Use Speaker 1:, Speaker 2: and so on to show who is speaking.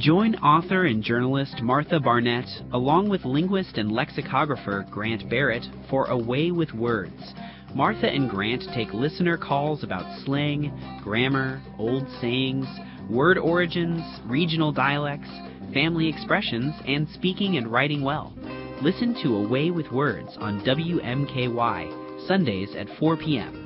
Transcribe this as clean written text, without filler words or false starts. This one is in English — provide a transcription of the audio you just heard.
Speaker 1: Join author and journalist Martha Barnett, along with linguist and lexicographer Grant Barrett, for A Way with Words. Martha and Grant take listener calls about slang, grammar, old sayings, word origins, regional dialects, family expressions, and speaking and writing well. Listen to A Way with Words on WMKY, Sundays at 4 p.m.